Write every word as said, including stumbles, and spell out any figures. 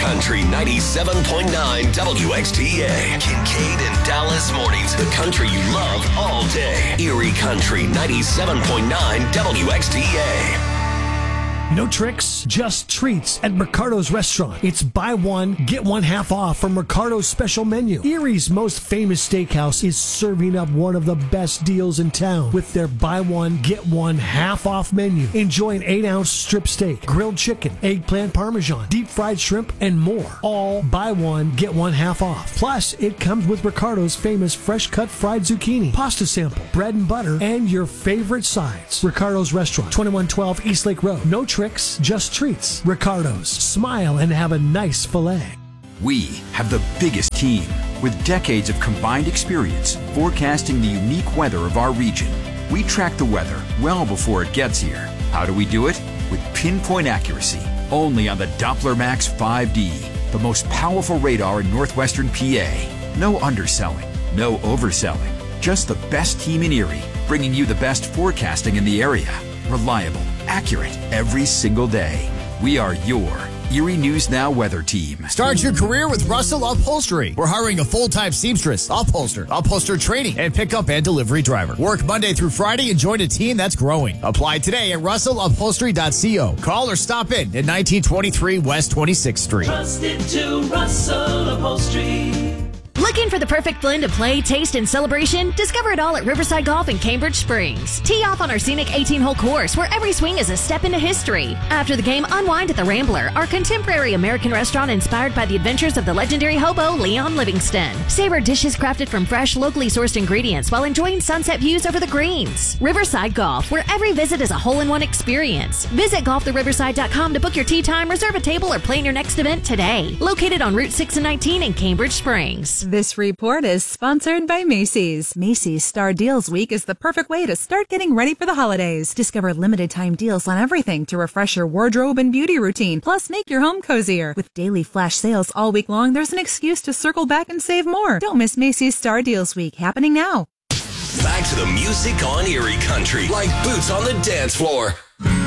Country ninety-seven point nine W X T A. Kincaid and Dallas Mornings. The country you love all day. Erie Country ninety-seven point nine W X T A. No tricks, just treats at Ricardo's Restaurant. It's buy one, get one half off from Ricardo's special menu. Erie's most famous steakhouse is serving up one of the best deals in town with their buy one, get one half off menu. Enjoy an eight ounce strip steak, grilled chicken, eggplant parmesan, deep fried shrimp, and more. All buy one, get one half off. Plus, it comes with Ricardo's famous fresh cut fried zucchini, pasta sample, bread and butter, and your favorite sides. Ricardo's Restaurant, twenty-one twelve East Lake Road. No tricks, just treats. Ricardo's. Smile and have a nice filet. We have the biggest team with decades of combined experience forecasting the unique weather of our region. We track the weather well before it gets here. How do we do it? With pinpoint accuracy. Only on the Doppler Max five D, the most powerful radar in northwestern P A. No underselling, no overselling. Just the best team in Erie, bringing you the best forecasting in the area. Reliable, accurate, every single day. We are your Erie News Now weather team. Start your career with Russell Upholstery. We're hiring a full-time seamstress, upholster, upholster training, and pickup and delivery driver. Work Monday through Friday and join a team that's growing. Apply today at russell upholstery dot co. Call or stop in at nineteen twenty-three West twenty-sixth Street. Trusted to Russell Upholstery. Looking for the perfect blend of play, taste, and celebration? Discover it all at Riverside Golf in Cambridge Springs. Tee off on our scenic eighteen-hole course where every swing is a step into history. After the game, unwind at the Rambler, our contemporary American restaurant inspired by the adventures of the legendary hobo Leon Livingston. Savor dishes crafted from fresh, locally sourced ingredients while enjoying sunset views over the greens. Riverside Golf, where every visit is a hole-in-one experience. Visit golf the riverside dot com to book your tee time, reserve a table, or plan your next event today. Located on Route six and nineteen in Cambridge Springs. This report is sponsored by Macy's. Macy's Star Deals Week is the perfect way to start getting ready for the holidays. Discover limited time deals on everything to refresh your wardrobe and beauty routine, plus make your home cozier. With daily flash sales all week long, there's an excuse to circle back and save more. Don't miss Macy's Star Deals Week, happening now. Back to the music on Erie Country, like boots on the dance floor.